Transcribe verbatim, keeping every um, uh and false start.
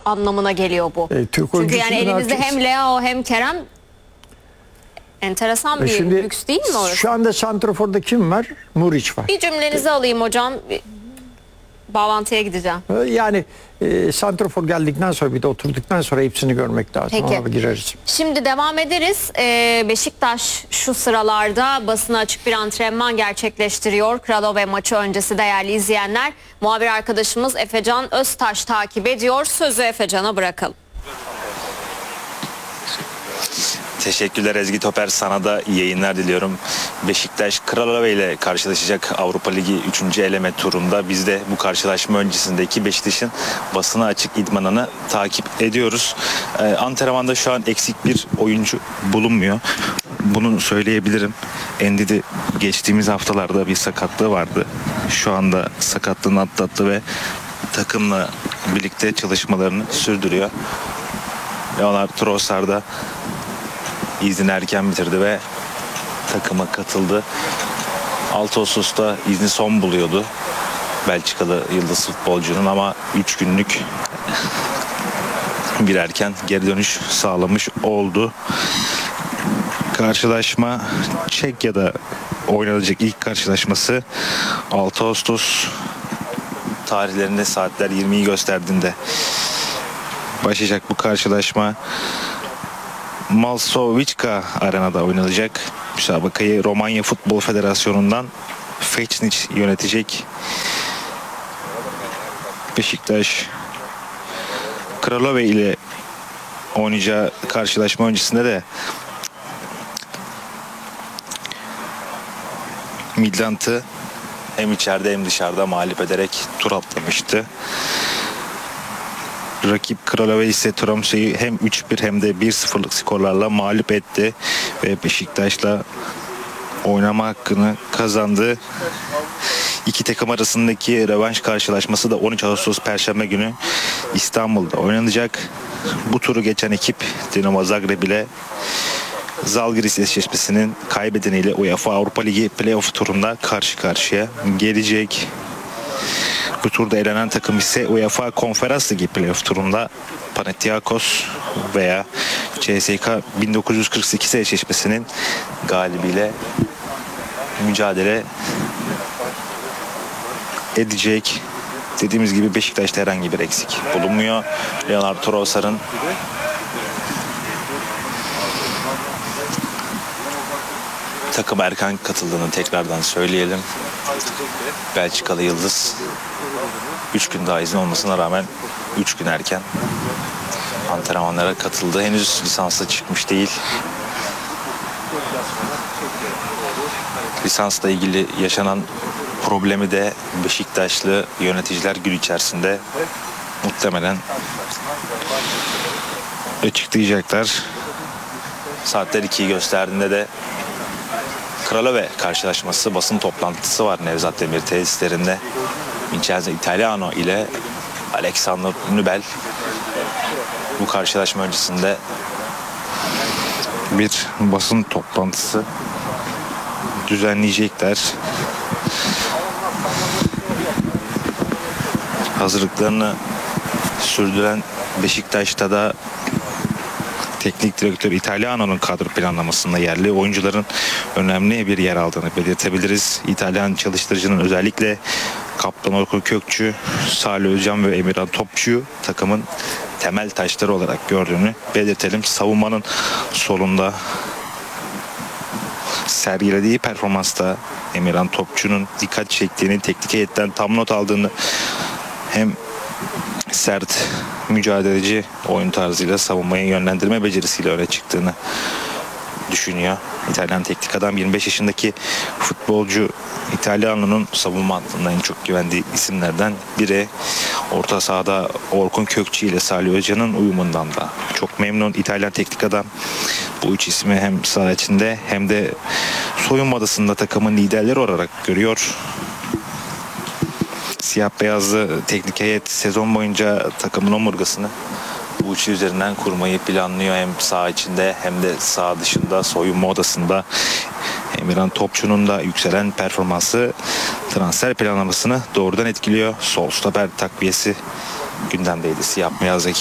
anlamına geliyor bu. E, Türk Çünkü yani oyuncusunun elinizde herkes- hem Leao hem Kerem, enteresan E bir şimdi lüks değil mi orası? Şu anda santraforda kim var? Muriç var. Bir cümlenizi alayım hocam. Bir bağlantıya gideceğim. E, Yani e, santrafor geldikten sonra, bir de oturduktan sonra hepsini görmek lazım. Peki. Ona gireriz. Şimdi devam ederiz. Ee, Beşiktaş şu sıralarda basına açık bir antrenman gerçekleştiriyor. Kralove maçı öncesi değerli izleyenler. Muhabir arkadaşımız Efecan Öztaş takip ediyor. Sözü Efecan'a bırakalım. Teşekkürler Ezgi Toper, sana da iyi yayınlar diliyorum. Beşiktaş Kralove ile karşılaşacak Avrupa Ligi üçüncü eleme turunda. Biz de bu karşılaşma öncesindeki Beşiktaş'ın basına açık idmanını takip ediyoruz. Ee, antrenmanda şu an eksik bir oyuncu bulunmuyor. Bunu söyleyebilirim. Endidi geçtiğimiz haftalarda bir sakatlığı vardı. Şu anda sakatlığını atlattı ve takımla birlikte çalışmalarını sürdürüyor. Leonard Trossard da izni erken bitirdi ve takıma katıldı. altı Ağustos'ta izni son buluyordu Belçikalı yıldız futbolcunun, ama üç günlük bir erken geri dönüş sağlamış oldu. Karşılaşma Çekya'da oynanacak ilk karşılaşması. altı Ağustos tarihlerinde saatler yirmiyi gösterdiğinde başlayacak bu karşılaşma. Malsovicka Arena'da oynanacak. Müsabakayı Romanya Futbol Federasyonu'ndan Feçnic yönetecek. Beşiktaş Kralove ile oynayacağı karşılaşma öncesinde de Midland'ı hem içeride hem dışarıda mağlup ederek tur atlamıştı. Rakip Kralove ise Tromsø'yü hem üç bir hem de bir sıfırlık skorlarla mağlup etti ve Beşiktaş'la oynama hakkını kazandı. İki takım arasındaki rövanş karşılaşması da on üç Ağustos Perşembe günü İstanbul'da oynanacak. Bu turu geçen ekip Dinamo Zagreb ile Zalgiris eşleşmesinin kaybedeniyle UEFA Avrupa Ligi playoff turunda karşı karşıya gelecek. Bu turda elenen takım ise UEFA Konferans Ligi playoff turunda Panathinaikos veya C S K bin dokuz yüz kırk sekiz eşleşmesinin galibiyle mücadele edecek. Dediğimiz gibi Beşiktaş'ta herhangi bir eksik bulunmuyor. Leonard Trossard'ın takıma erken katıldığını tekrardan söyleyelim. Belçikalı yıldız üç gün daha izin olmasına rağmen üç gün erken antrenmanlara katıldı. Henüz lisansa çıkmış değil. Lisansla ilgili yaşanan problemi de Beşiktaşlı yöneticiler gün içerisinde muhtemelen açıklayacaklar. Saatler ikiyi gösterdiğinde de Kralove karşılaşması basın toplantısı var Nevzat Demir tesislerinde. Vincenzo Italiano ile Alexander Nübel bu karşılaşma öncesinde bir basın toplantısı düzenleyecekler. Hazırlıklarını sürdüren Beşiktaş'ta da teknik direktör Italiano'nun kadro planlamasında yerli oyuncuların önemli bir yer aldığını belirtebiliriz. İtalyan çalıştırıcının özellikle Kaptan Orkun Kökçü, Salih Özcan ve Emirhan Topçu'yu takımın temel taşları olarak gördüğünü belirtelim. Savunmanın solunda sergilediği performansta Emirhan Topçu'nun dikkat çektiğini, teknik heyetten tam not aldığını, hem sert, mücadeleci oyun tarzıyla savunmayı yönlendirme becerisiyle öne çıktığını düşünüyor. İtalyan teknik adam yirmi beş yaşındaki futbolcu İtalyano'nun savunma hattında en çok güvendiği isimlerden biri. Orta sahada Orkun Kökçü ile Salih Özcan'ın uyumundan da çok memnun İtalyan teknik adam. Bu üç ismi hem saha içinde hem de soyunma odasında takımın liderleri olarak görüyor. Siyah beyazlı teknik heyet sezon boyunca takımın omurgasını bu üçü üzerinden kurmayı planlıyor. Hem saha içinde hem de saha dışında soyunma odasında. Emirhan Topçu'nun da yükselen performansı transfer planlamasını doğrudan etkiliyor. Sol stoper takviyesi gündemdeydi siyah beyazdaki